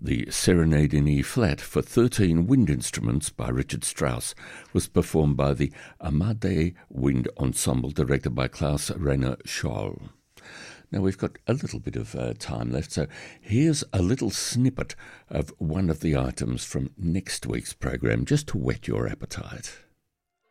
The Serenade in E-flat for 13 wind instruments by Richard Strauss was performed by the Amade Wind Ensemble, directed by Klaus Rainer Scholl. Now we've got a little bit of time left, so here's a little snippet of one of the items from next week's program, just to whet your appetite.